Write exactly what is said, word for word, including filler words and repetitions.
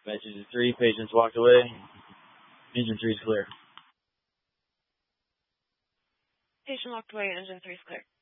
Message is three, patients walked away. Engine three is clear. Patient walked away, engine three is clear.